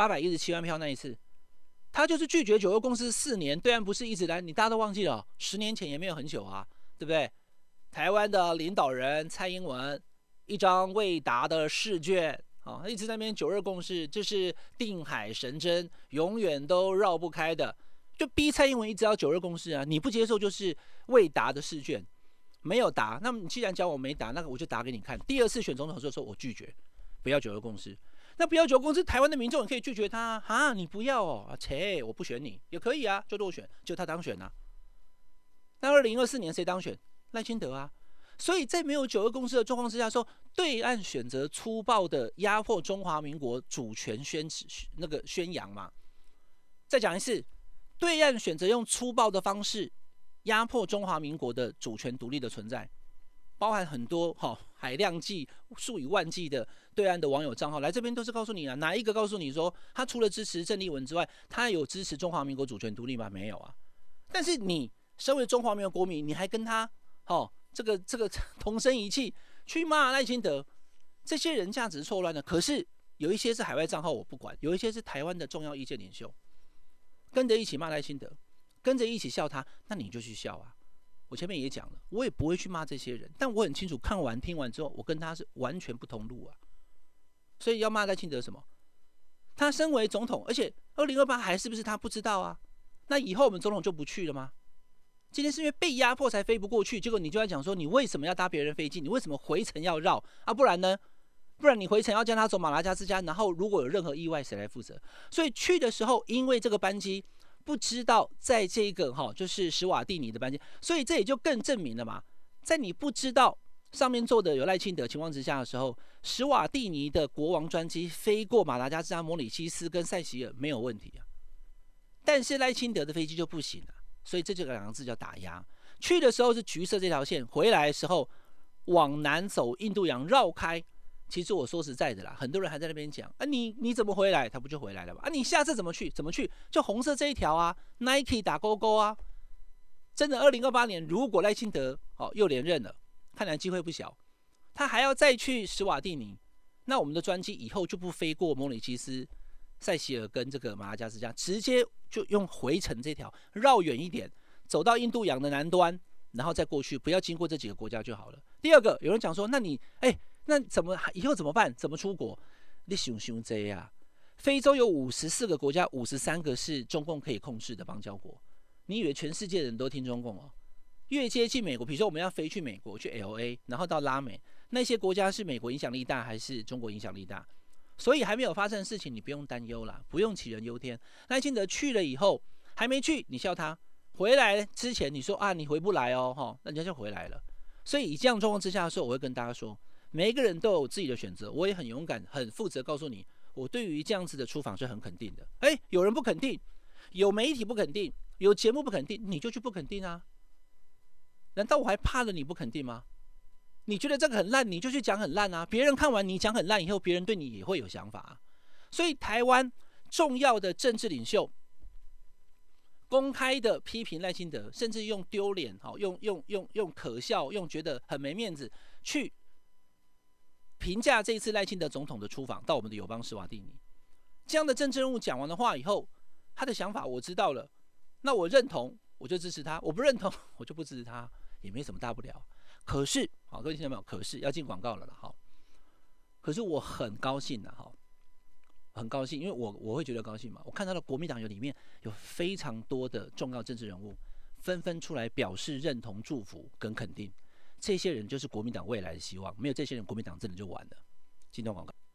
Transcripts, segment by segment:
817万票那一次，他就是拒绝九二共识4年，对岸不是一直来，你大家都忘记了，10年前也没有很久啊，对不对？台湾的领导人蔡英文一张未答的试卷啊，一直在那边九二共识，这是定海神针，永远都绕不开的，就逼蔡英文一直要九二共识啊，你不接受就是未答的试卷，没有答，那么你既然讲我没答，那我就答给你看。第2次选总统的时候说我拒绝，不要九二共识。那不要九二共识，台湾的民众也可以拒绝他啊！你不要哦，我不选你也可以啊，就落选，就他当选啊。那2024年谁当选？赖清德啊。所以在没有九二共识的状况之下，说对岸选择粗暴的压迫中华民国主权宣扬嘛。再讲一次，对岸选择用粗暴的方式压迫中华民国的主权独立的存在。包含很多海量计、数以万计的对岸的网友账号来这边都是告诉你啊，哪一个告诉你说他除了支持郑丽文之外，他有支持中华民国主权独立吗？没有啊。但是你身为中华民国国民，你还跟他这个同声一气去骂赖清德，这些人价值错乱的。可是有一些是海外账号我不管，有一些是台湾的重要意见领袖，跟着一起骂赖清德，跟着一起笑他，那你就去笑啊。我前面也讲了，我也不会去骂这些人，但我很清楚，看完听完之后，我跟他是完全不同路啊。所以要骂赖清德什么？他身为总统，而且2028还是不是他不知道啊？那以后我们总统就不去了吗？今天是因为被压迫才飞不过去，结果你就在讲说，你为什么要搭别人飞机？你为什么回程要绕啊？不然呢？不然你回程要叫他走马达加斯加，然后如果有任何意外，谁来负责？所以去的时候，因为这个班机不知道在这个就是史瓦蒂尼的班机，所以这也就更证明了嘛，在你不知道上面坐的有赖清德情况之下的时候，史瓦蒂尼的国王专机飞过马达加斯加、摩里西斯跟塞西尔没有问题啊，但是赖清德的飞机就不行了，所以这就2个字叫打压。去的时候是橘色这条线，回来的时候往南走印度洋绕开。其实我说实在的啦，很多人还在那边讲啊，你怎么回来？他不就回来了吗？啊，你下次怎么去？就红色这一条啊 ，Nike 打勾勾啊。真的，2028年如果赖清德又连任了，看来机会不小，他还要再去史瓦蒂尼，那我们的专机以后就不飞过摩里西斯、塞西尔跟这个马达加斯加，直接就用回程这条绕远一点，走到印度洋的南端，然后再过去，不要经过这几个国家就好了。第二个，有人讲说，那你那以后怎么办？怎么出国？你想这啊？非洲有54个国家，53个是中共可以控制的邦交国。你以为全世界的人都听中共哦？越接近美国，比如说我们要飞去美国，去 LA， 然后到拉美，那些国家是美国影响力大还是中国影响力大？所以还没有发生的事情，你不用担忧啦，不用杞人忧天。赖清德去了以后，还没去，你笑他；回来之前，你说啊，你回不来哦，那人家就回来了。所以以这样状况之下的时候，我会跟大家说。每一个人都有自己的选择，我也很勇敢、很负责告诉你，我对于这样子的出访是很肯定的。有人不肯定，有媒体不肯定，有节目不肯定，你就去不肯定啊？难道我还怕了你不肯定吗？你觉得这个很烂，你就去讲很烂啊！别人看完你讲很烂以后，别人对你也会有想法啊。所以台湾重要的政治领袖公开的批评赖清德，甚至用丢脸、用可笑、用觉得很没面子去评价这一次赖清德总统的出访到我们的友邦史瓦蒂尼，这样的政治人物讲完的话以后，他的想法我知道了，那我认同我就支持他，我不认同我就不支持他，也没什么大不了。可是，各位听到没有？可是要进广告了啦，可是我很高兴的很高兴，因为我会觉得高兴嘛。我看到了国民党里面有非常多的重要政治人物纷纷出来表示认同、祝福跟肯定。这些人就是国民党未来的希望，没有这些人，国民党真的就完了。进段广告。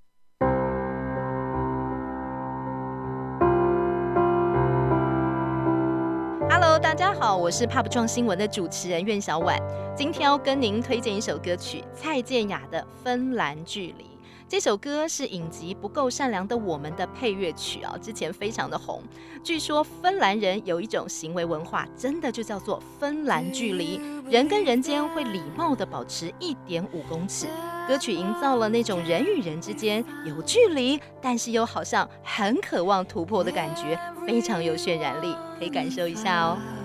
Hello， 大家好，我是 Pop 创新闻的主持人苑小婉，今天要跟您推荐一首歌曲，蔡健雅的《芬兰距离》。这首歌是影集《不够善良的我们》的配乐曲啊，之前非常的红。据说芬兰人有一种行为文化，真的就叫做芬兰距离，人跟人间会礼貌的保持1.5公尺。歌曲营造了那种人与人之间有距离，但是又好像很渴望突破的感觉，非常有渲染力，可以感受一下哦。